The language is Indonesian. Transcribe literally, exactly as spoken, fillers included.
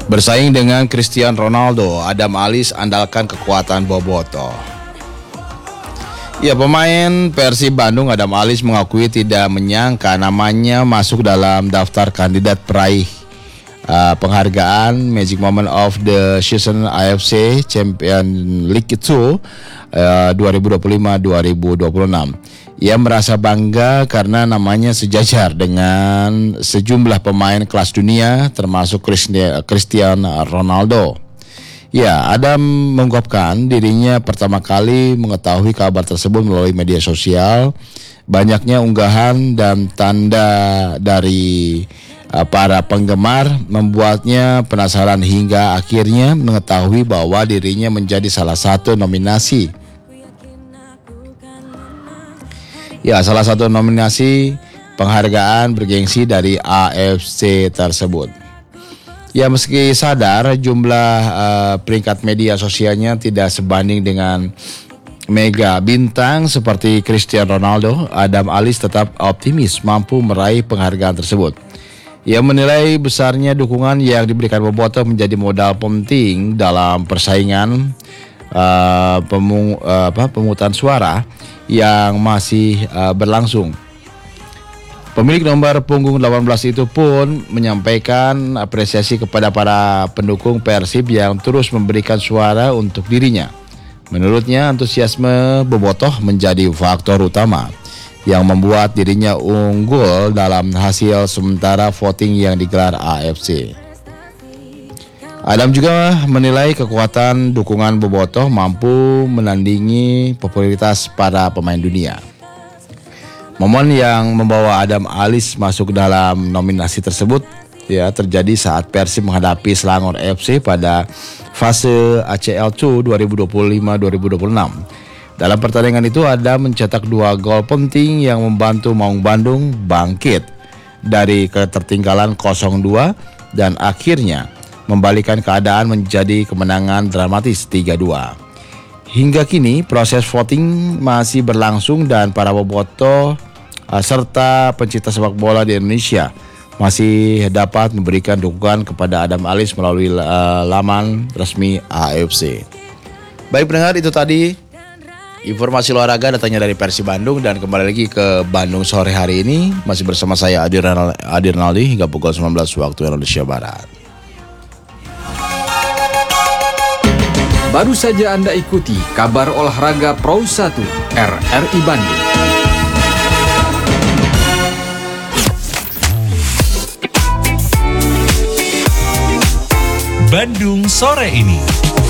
Bersaing dengan Cristiano Ronaldo, Adam Alis andalkan kekuatan Bobotoh. Ya, pemain Persib Bandung Adam Alis mengakui tidak menyangka namanya masuk dalam daftar kandidat peraih uh, penghargaan Magic Moment of the Season A F C Champions League dua uh, dua ribu dua puluh lima dua ribu dua puluh enam. Ia merasa bangga karena namanya sejajar dengan sejumlah pemain kelas dunia termasuk Cristiano Ronaldo. Ya, Adam mengungkapkan dirinya pertama kali mengetahui kabar tersebut melalui media sosial. Banyaknya unggahan dan tanda dari uh, para penggemar membuatnya penasaran hingga akhirnya mengetahui bahwa dirinya menjadi salah satu nominasi. Ya, salah satu nominasi penghargaan bergengsi dari A F C tersebut. Ya, meski sadar jumlah uh, peringkat media sosialnya tidak sebanding dengan mega bintang seperti Cristiano Ronaldo, Adam Alis tetap optimis mampu meraih penghargaan tersebut. Ia menilai besarnya dukungan yang diberikan Bobotoh menjadi modal penting dalam persaingan uh, pemu, uh, apa, pemungutan suara yang masih uh, berlangsung. Pemilik nomor punggung delapan belas itu pun menyampaikan apresiasi kepada para pendukung Persib yang terus memberikan suara untuk dirinya. Menurutnya, antusiasme Bobotoh menjadi faktor utama yang membuat dirinya unggul dalam hasil sementara voting yang digelar A F C. Adam juga menilai kekuatan dukungan Bobotoh mampu menandingi popularitas para pemain dunia. Momen yang membawa Adam Alis masuk dalam nominasi tersebut ya terjadi saat Persib menghadapi Selangor F C pada fase A C L dua dua ribu dua puluh lima dua ribu dua puluh enam. Dalam pertandingan itu Adam mencetak dua gol penting yang membantu Maung Bandung bangkit dari ketertinggalan nol dua dan akhirnya membalikan keadaan menjadi kemenangan dramatis tiga dua. Hingga kini proses voting masih berlangsung dan para bobotoh uh, serta pencinta sepak bola di Indonesia masih dapat memberikan dukungan kepada Adam Alis melalui uh, laman resmi A F C. Baik pendengar, itu tadi informasi olahraga datangnya dari Persib Bandung, dan kembali lagi ke Bandung sore hari ini masih bersama saya Adi Rinaldi hingga pukul sembilan belas waktu Indonesia Barat. Baru saja Anda ikuti kabar olahraga Pro satu R R I Bandung. Bandung sore ini.